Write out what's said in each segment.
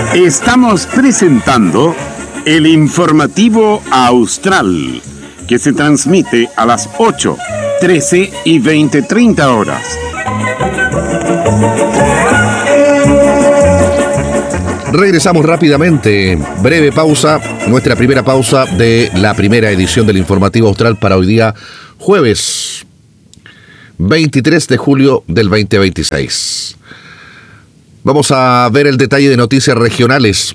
Estamos presentando el informativo Austral, que se transmite a las 8, 13 y 20:30 horas. Regresamos rápidamente. Breve pausa, nuestra primera pausa de la primera edición del informativo Austral para hoy día, jueves 23 de julio del 2026. Vamos a ver el detalle de noticias regionales.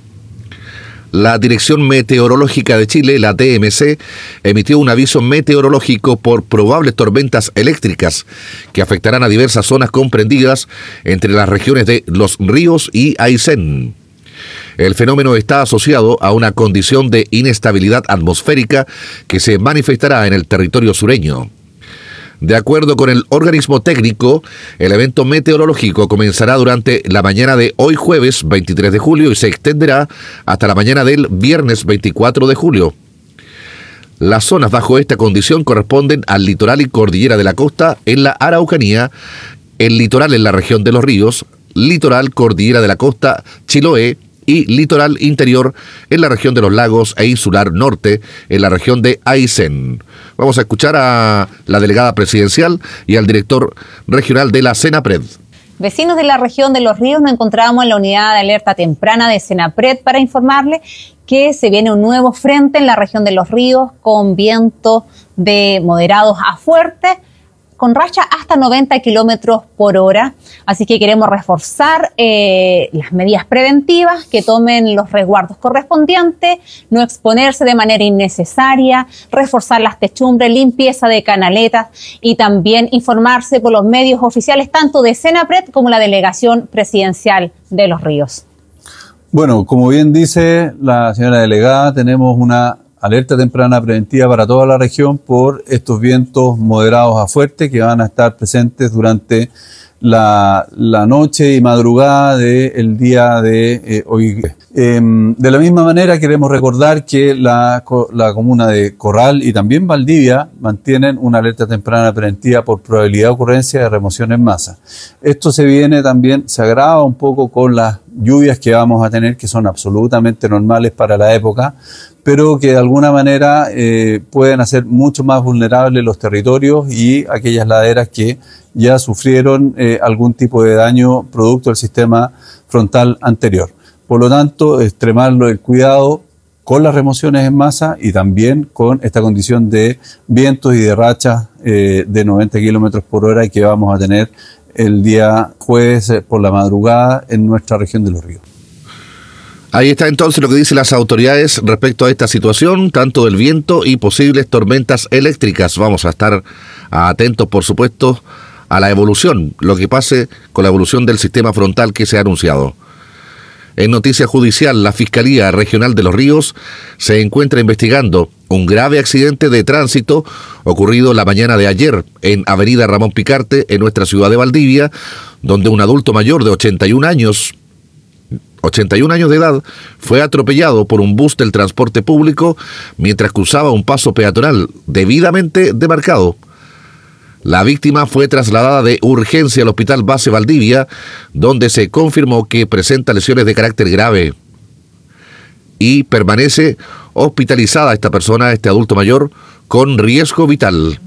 La Dirección Meteorológica de Chile, la DMC, emitió un aviso meteorológico por probables tormentas eléctricas que afectarán a diversas zonas comprendidas entre las regiones de Los Ríos y Aysén. El fenómeno está asociado a una condición de inestabilidad atmosférica que se manifestará en el territorio sureño. De acuerdo con el organismo técnico, el evento meteorológico comenzará durante la mañana de hoy jueves 23 de julio y se extenderá hasta la mañana del viernes 24 de julio. Las zonas bajo esta condición corresponden al litoral y cordillera de la costa en la Araucanía, el litoral en la región de Los Ríos, litoral, cordillera de la costa, Chiloé, y litoral interior en la región de los lagos e insular norte en la región de Aysén. Vamos a escuchar a la delegada presidencial y al director regional de la Senapred. Vecinos de la región de Los Ríos nos encontramos en la unidad de alerta temprana de Senapred para informarle que se viene un nuevo frente en la región de Los Ríos con vientos de moderados a fuertes, con racha hasta 90 kilómetros por hora. Así que queremos reforzar las medidas preventivas, que tomen los resguardos correspondientes, no exponerse de manera innecesaria, reforzar las techumbres, limpieza de canaletas y también informarse por los medios oficiales tanto de Senapred como la Delegación Presidencial de Los Ríos. Bueno, como bien dice la señora delegada, tenemos una alerta temprana preventiva para toda la región por estos vientos moderados a fuertes que van a estar presentes durante la noche y madrugada del día de hoy. De la misma manera queremos recordar que la comuna de Corral y también Valdivia mantienen una alerta temprana preventiva por probabilidad de ocurrencia de remoción en masa. Esto se agrava un poco con las lluvias que vamos a tener, que son absolutamente normales para la época, pero que de alguna manera pueden hacer mucho más vulnerables los territorios y aquellas laderas que ya sufrieron algún tipo de daño producto del sistema frontal anterior. Por lo tanto, extremarlo el cuidado con las remociones en masa y también con esta condición de vientos y de rachas de 90 kilómetros por hora que vamos a tener el día jueves por la madrugada en nuestra región de Los Ríos. Ahí está entonces lo que dicen las autoridades respecto a esta situación, tanto del viento y posibles tormentas eléctricas. Vamos a estar atentos, por supuesto, a la evolución, lo que pase con la evolución del sistema frontal que se ha anunciado. En noticia judicial, la Fiscalía Regional de Los Ríos se encuentra investigando un grave accidente de tránsito ocurrido la mañana de ayer en Avenida Ramón Picarte, en nuestra ciudad de Valdivia, donde un adulto mayor de 81 años de edad fue atropellado por un bus del transporte público mientras cruzaba un paso peatonal debidamente demarcado. La víctima fue trasladada de urgencia al Hospital Base Valdivia, donde se confirmó que presenta lesiones de carácter grave y permanece hospitalizada este adulto mayor, con riesgo vital.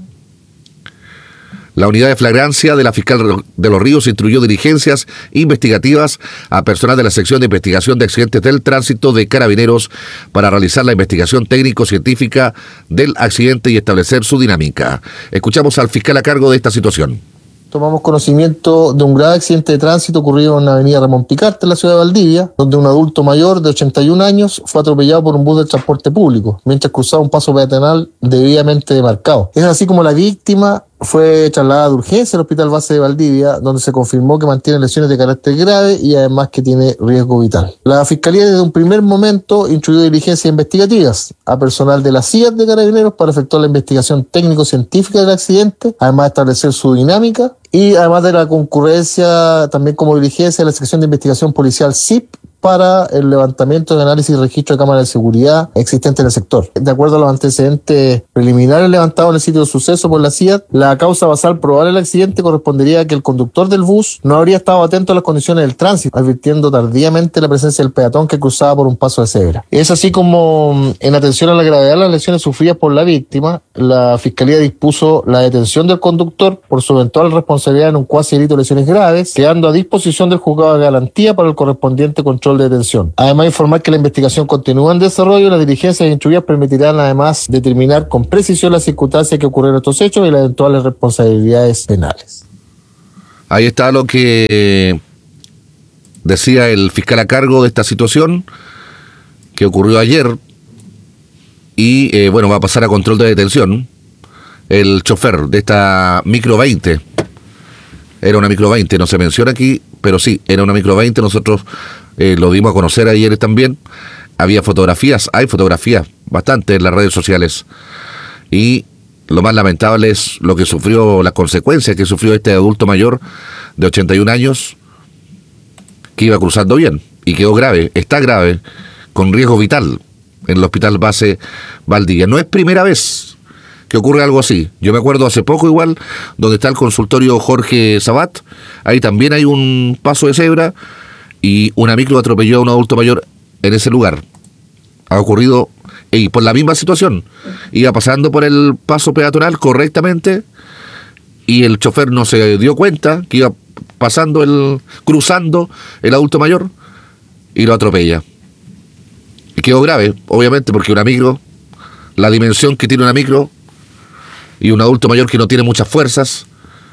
La unidad de flagrancia de la Fiscal de Los Ríos instruyó diligencias investigativas a personal de la sección de investigación de accidentes del tránsito de Carabineros para realizar la investigación técnico-científica del accidente y establecer su dinámica. Escuchamos al fiscal a cargo de esta situación. Tomamos conocimiento de un grave accidente de tránsito ocurrido en la avenida Ramón Picarte, en la ciudad de Valdivia, donde un adulto mayor de 81 años fue atropellado por un bus del transporte público, mientras cruzaba un paso peatonal debidamente demarcado. Es así como la víctima fue trasladada de urgencia al Hospital Base de Valdivia, donde se confirmó que mantiene lesiones de carácter grave y además que tiene riesgo vital. La Fiscalía desde un primer momento instruyó diligencias investigativas a personal de la CIAT de Carabineros para efectuar la investigación técnico-científica del accidente, además de establecer su dinámica y además de la concurrencia también como diligencia de la sección de investigación policial CIP para el levantamiento de análisis y registro de cámaras de seguridad existentes en el sector. De acuerdo a los antecedentes preliminares levantados en el sitio de suceso por la CIAT, la causa basal probable del accidente correspondería a que el conductor del bus no habría estado atento a las condiciones del tránsito, advirtiendo tardíamente la presencia del peatón que cruzaba por un paso de cebra. Es así como, en atención a la gravedad de las lesiones sufridas por la víctima, la Fiscalía dispuso la detención del conductor por su eventual responsabilidad en un cuasi delito de lesiones graves, quedando a disposición del juzgado de garantía para el correspondiente control de detención. Además, informar que la investigación continúa en desarrollo y las diligencias instruidas permitirán además determinar con precisión las circunstancias que ocurrieron estos hechos y las eventuales responsabilidades penales. Ahí está lo que decía el fiscal a cargo de esta situación que ocurrió ayer y va a pasar a control de detención el chofer de esta micro 20. Era una micro 20, no se menciona aquí, pero sí, era una micro 20. Nosotros lo dimos a conocer ayer también. Había fotografías, hay fotografías bastante en las redes sociales. Y lo más lamentable es lo que sufrió, las consecuencias que sufrió este adulto mayor de 81 años que iba cruzando bien y quedó grave, está grave, con riesgo vital en el Hospital Base Valdivia. No es primera vez que ocurre algo así. Yo me acuerdo hace poco igual, donde está el consultorio Jorge Sabat, ahí también hay un paso de cebra y una micro atropelló a un adulto mayor en ese lugar. Ha ocurrido y por la misma situación. Iba pasando por el paso peatonal correctamente y el chofer no se dio cuenta que iba cruzando el adulto mayor y lo atropella. Y quedó grave, obviamente, porque una micro, la dimensión que tiene una micro y un adulto mayor que no tiene muchas fuerzas.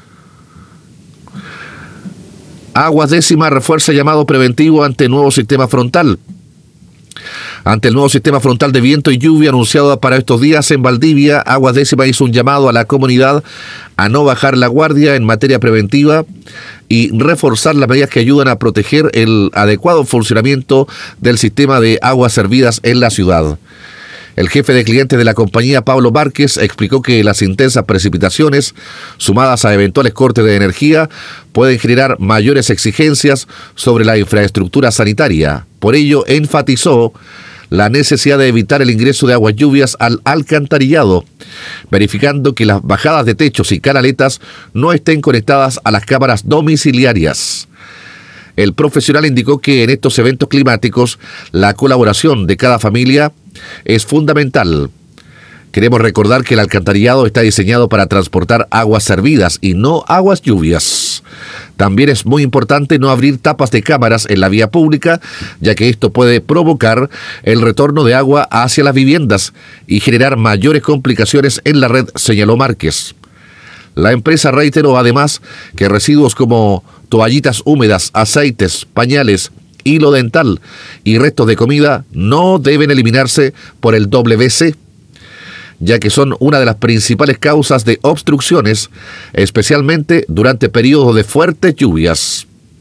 Aguas Décima refuerza llamado preventivo ante nuevo sistema frontal. Ante el nuevo sistema frontal de viento y lluvia anunciado para estos días en Valdivia, Aguas Décima hizo un llamado a la comunidad a no bajar la guardia en materia preventiva y reforzar las medidas que ayudan a proteger el adecuado funcionamiento del sistema de aguas servidas en la ciudad. El jefe de clientes de la compañía, Pablo Márquez, explicó que las intensas precipitaciones, sumadas a eventuales cortes de energía, pueden generar mayores exigencias sobre la infraestructura sanitaria. Por ello, enfatizó la necesidad de evitar el ingreso de aguas lluvias al alcantarillado, verificando que las bajadas de techos y canaletas no estén conectadas a las cámaras domiciliarias. El profesional indicó que en estos eventos climáticos la colaboración de cada familia es fundamental. Queremos recordar que el alcantarillado está diseñado para transportar aguas servidas y no aguas lluvias. También es muy importante no abrir tapas de cámaras en la vía pública, ya que esto puede provocar el retorno de agua hacia las viviendas y generar mayores complicaciones en la red, señaló Márquez. La empresa reiteró además que residuos como toallitas húmedas, aceites, pañales, hilo dental y restos de comida no deben eliminarse por el WC, ya que son una de las principales causas de obstrucciones, especialmente durante periodos de fuertes lluvias.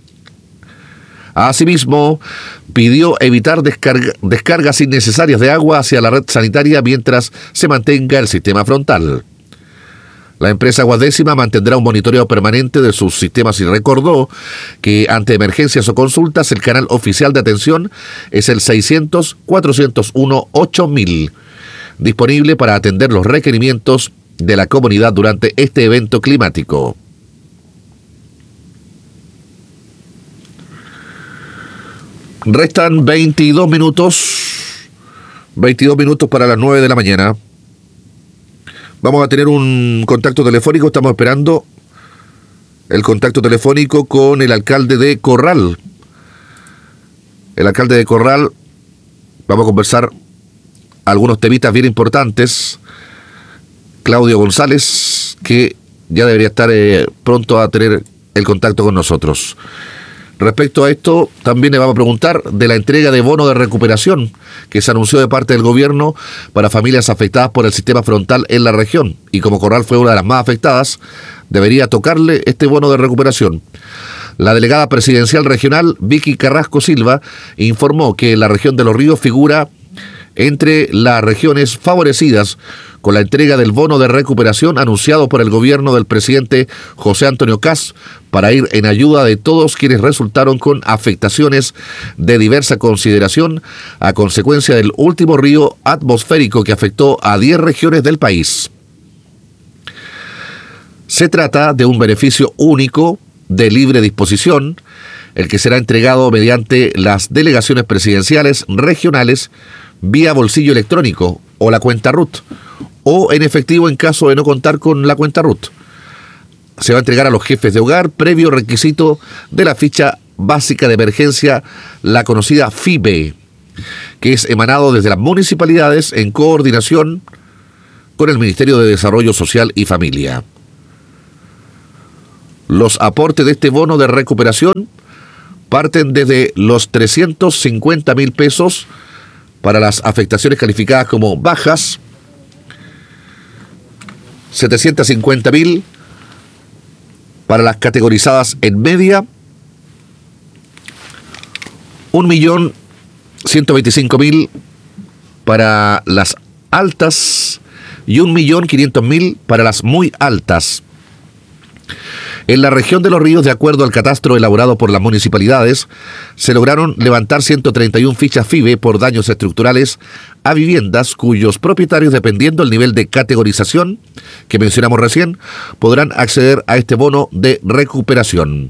Asimismo, pidió evitar descargas innecesarias de agua hacia la red sanitaria mientras se mantenga el sistema frontal. La empresa Aguas Décima mantendrá un monitoreo permanente de sus sistemas y recordó que ante emergencias o consultas el canal oficial de atención es el 600-401-8000, disponible para atender los requerimientos de la comunidad durante este evento climático. Restan 22 minutos para las 9 de la mañana. Vamos a tener un contacto telefónico, estamos esperando el contacto telefónico con el alcalde de Corral. El alcalde de Corral, vamos a conversar algunos temitas bien importantes. Claudio González, que ya debería estar pronto a tener el contacto con nosotros. Respecto a esto, también le vamos a preguntar de la entrega de bono de recuperación que se anunció de parte del gobierno para familias afectadas por el sistema frontal en la región. Y como Corral fue una de las más afectadas, debería tocarle este bono de recuperación. La delegada presidencial regional, Vicky Carrasco Silva, informó que la región de Los Ríos figura entre las regiones favorecidas con la entrega del bono de recuperación anunciado por el gobierno del presidente José Antonio Kast para ir en ayuda de todos quienes resultaron con afectaciones de diversa consideración a consecuencia del último río atmosférico que afectó a 10 regiones del país. Se trata de un beneficio único de libre disposición, el que será entregado mediante las delegaciones presidenciales regionales vía bolsillo electrónico o la cuenta RUT, o en efectivo en caso de no contar con la cuenta RUT. Se va a entregar a los jefes de hogar previo requisito de la ficha básica de emergencia, la conocida FIBE, que es emanado desde las municipalidades en coordinación con el Ministerio de Desarrollo Social y Familia. Los aportes de este bono de recuperación parten desde los 350.000 pesos para las afectaciones calificadas como bajas, 750.000 para las categorizadas en media, 1.125.000 para las altas y 1.500.000 para las muy altas. En la región de Los Ríos, de acuerdo al catastro elaborado por las municipalidades, se lograron levantar 131 fichas FIBE por daños estructurales a viviendas cuyos propietarios, dependiendo del nivel de categorización que mencionamos recién, podrán acceder a este bono de recuperación.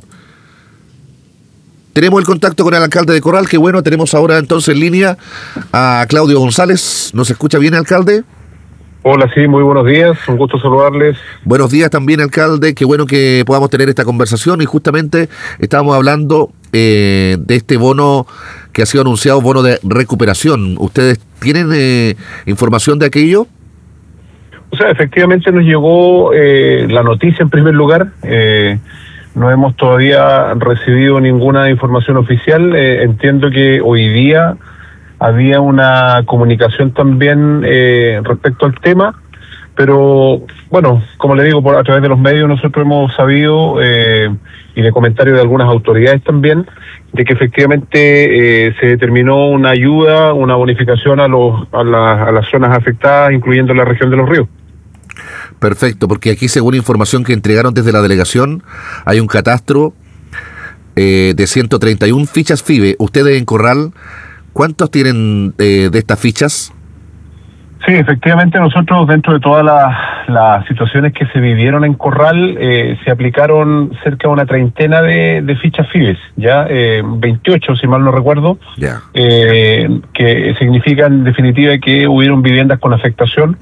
Tenemos el contacto con el alcalde de Corral, que bueno, tenemos ahora entonces en línea a Claudio González. ¿Nos escucha bien, alcalde? Hola, sí, muy buenos días, un gusto saludarles. Buenos días también, alcalde, qué bueno que podamos tener esta conversación y justamente estábamos hablando de este bono que ha sido anunciado, bono de recuperación. ¿Ustedes tienen información de aquello? O sea, efectivamente nos llegó la noticia en primer lugar, no hemos todavía recibido ninguna información oficial, entiendo que hoy día había una comunicación también respecto al tema, pero bueno, como le digo, a través de los medios nosotros hemos sabido, y de comentarios de algunas autoridades también, de que efectivamente se determinó una ayuda, una bonificación a las zonas afectadas, incluyendo la región de Los Ríos. Perfecto, porque aquí, según información que entregaron desde la delegación, hay un catastro de 131 fichas FIBE. Ustedes en Corral, ¿cuántos tienen de estas fichas? Sí, efectivamente nosotros, dentro de todas las situaciones que se vivieron en Corral, se aplicaron cerca de una treintena de fichas FIBES, ya 28 si mal no recuerdo, Ya. Que significa en definitiva que hubieron viviendas con afectación,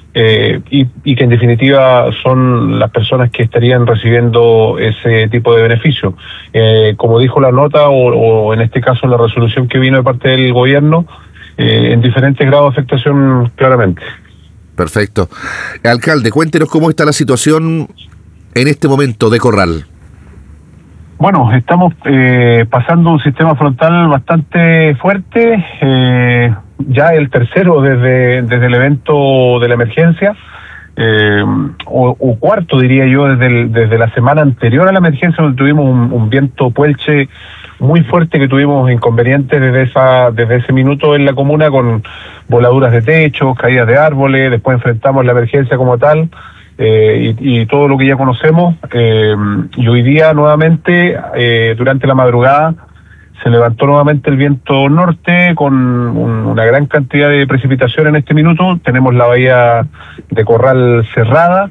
y que en definitiva son las personas que estarían recibiendo ese tipo de beneficio. Como dijo la nota, o en este caso la resolución que vino de parte del gobierno, en diferentes grados de afectación claramente. Perfecto. Alcalde, cuéntenos cómo está la situación en este momento de Corral. Bueno, estamos pasando un sistema frontal bastante fuerte, ya el tercero desde el evento de la emergencia, o cuarto diría yo, desde la semana anterior a la emergencia, donde tuvimos un viento puelche muy fuerte, que tuvimos inconvenientes desde ese minuto en la comuna, con voladuras de techos, caídas de árboles. Después enfrentamos la emergencia como tal, y todo lo que ya conocemos, y hoy día nuevamente, durante la madrugada, se levantó nuevamente el viento norte con una gran cantidad de precipitación en este minuto. Tenemos la bahía de Corral cerrada,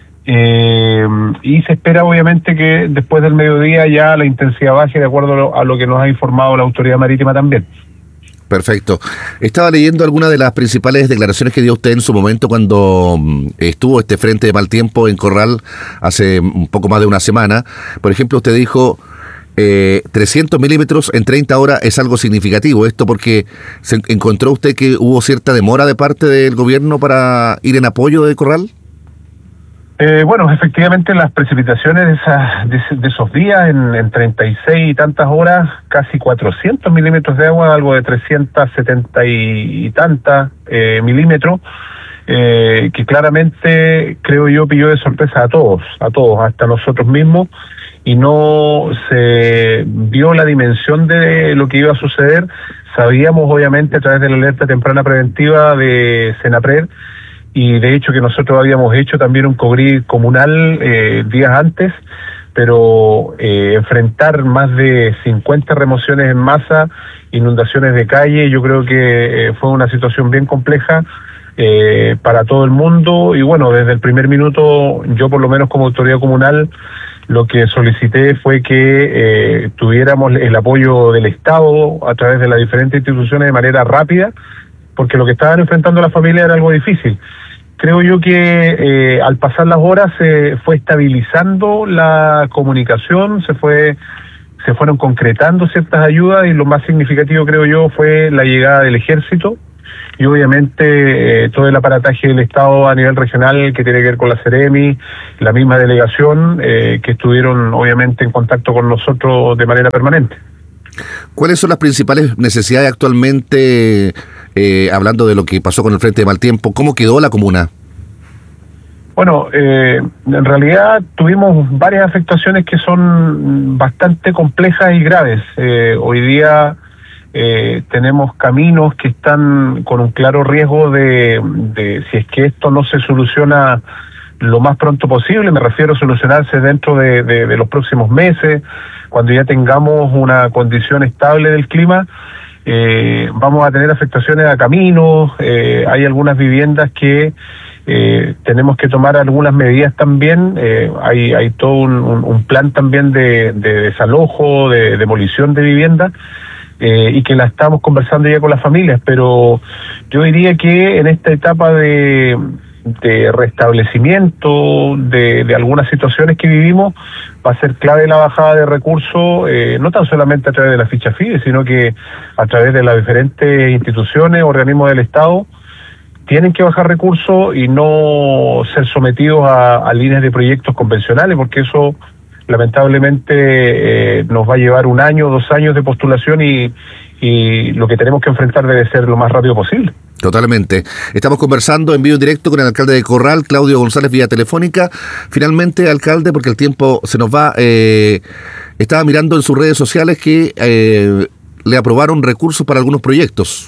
y se espera obviamente que después del mediodía ya la intensidad baje, de acuerdo a lo que nos ha informado la autoridad marítima también. Perfecto. Estaba leyendo algunas de las principales declaraciones que dio usted en su momento cuando estuvo este frente de mal tiempo en Corral hace un poco más de una semana. Por ejemplo, usted dijo 300 milímetros en 30 horas es algo significativo. ¿Esto porque se encontró usted que hubo cierta demora de parte del gobierno para ir en apoyo de Corral? Bueno, efectivamente las precipitaciones de esos días, en 36 y tantas horas, casi 400 milímetros de agua, algo de 370 y tantas milímetros, que claramente, creo yo, pilló de sorpresa a todos, hasta nosotros mismos, y no se vio la dimensión de lo que iba a suceder. Sabíamos obviamente a través de la alerta temprana preventiva de Senapred, y de hecho que nosotros habíamos hecho también un COGRI comunal días antes, pero enfrentar más de 50 remociones en masa, inundaciones de calle, yo creo que fue una situación bien compleja para todo el mundo. Y bueno, desde el primer minuto, yo por lo menos como autoridad comunal, lo que solicité fue que tuviéramos el apoyo del Estado a través de las diferentes instituciones de manera rápida, porque lo que estaban enfrentando las familias era algo difícil. Creo yo que al pasar las horas se fue estabilizando la comunicación, se fueron concretando ciertas ayudas, y lo más significativo, creo yo, fue la llegada del Ejército y obviamente todo el aparataje del Estado a nivel regional que tiene que ver con la Seremi, la misma delegación que estuvieron obviamente en contacto con nosotros de manera permanente. ¿Cuáles son las principales necesidades actualmente, hablando de lo que pasó con el Frente de Mal Tiempo? ¿Cómo quedó la comuna? Bueno, en realidad tuvimos varias afectaciones que son bastante complejas y graves. Hoy día tenemos caminos que están con un claro riesgo de si es que esto no se soluciona lo más pronto posible, me refiero a solucionarse dentro de los próximos meses, cuando ya tengamos una condición estable del clima. Vamos a tener afectaciones a caminos, hay algunas viviendas que tenemos que tomar algunas medidas también, hay todo un plan también de desalojo, de demolición de viviendas, y que la estamos conversando ya con las familias, pero yo diría que en esta etapa de restablecimiento de algunas situaciones que vivimos, va a ser clave la bajada de recursos, no tan solamente a través de la ficha FIDE, sino que a través de las diferentes instituciones, organismos del Estado, tienen que bajar recursos y no ser sometidos a líneas de proyectos convencionales, porque eso lamentablemente nos va a llevar 1 año, 2 años de postulación, y lo que tenemos que enfrentar debe ser lo más rápido posible. Totalmente. Estamos conversando en vivo y directo con el alcalde de Corral, Claudio González, vía telefónica. Finalmente, alcalde, porque el tiempo se nos va, estaba mirando en sus redes sociales que le aprobaron recursos para algunos proyectos.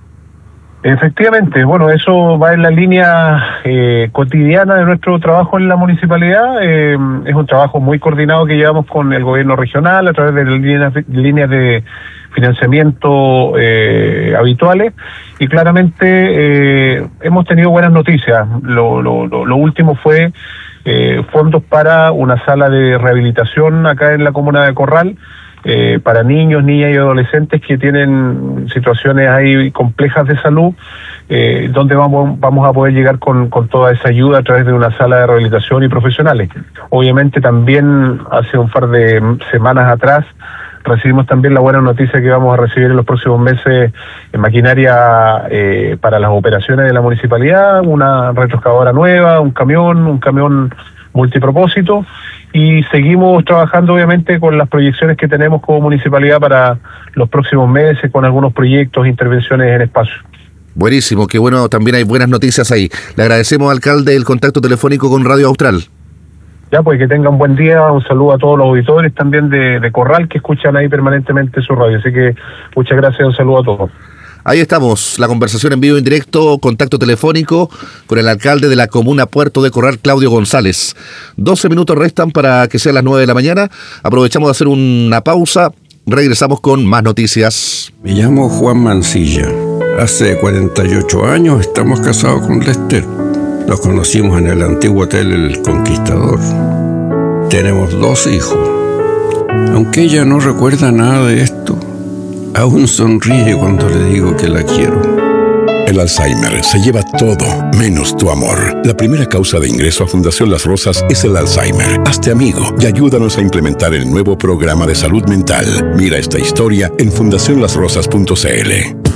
Efectivamente, bueno, eso va en la línea cotidiana de nuestro trabajo en la municipalidad. Es un trabajo muy coordinado que llevamos con el gobierno regional a través de líneas de financiamiento habituales, y claramente hemos tenido buenas noticias. Lo último fue fondos para una sala de rehabilitación acá en la comuna de Corral, para niños, niñas y adolescentes que tienen situaciones ahí complejas de salud, donde vamos a poder llegar con toda esa ayuda a través de una sala de rehabilitación y profesionales. Obviamente también hace un par de semanas atrás recibimos también la buena noticia que vamos a recibir en los próximos meses en maquinaria para las operaciones de la municipalidad, una retroexcavadora nueva, un camión multipropósito, y seguimos trabajando obviamente con las proyecciones que tenemos como municipalidad para los próximos meses, con algunos proyectos, intervenciones en espacio. Buenísimo, qué bueno, también hay buenas noticias ahí. Le agradecemos, alcalde, el contacto telefónico con Radio Austral. Ya, pues que tengan buen día, un saludo a todos los auditores también de Corral que escuchan ahí permanentemente su radio, así que muchas gracias, un saludo a todos. Ahí estamos, la conversación en vivo en directo, contacto telefónico con el alcalde de la comuna Puerto de Corral, Claudio González. 12 minutos restan para que sean las 9 de la mañana. Aprovechamos de hacer una pausa, regresamos con más noticias. Me llamo Juan Mancilla. Hace 48 años estamos casados con Lester. Nos conocimos en el antiguo hotel El Conquistador. Tenemos 2 hijos. Aunque ella no recuerda nada de esto, aún sonríe cuando le digo que la quiero. El Alzheimer se lleva todo, menos tu amor. La primera causa de ingreso a Fundación Las Rosas es el Alzheimer. Hazte amigo y ayúdanos a implementar el nuevo programa de salud mental. Mira esta historia en fundacionlasrosas.cl.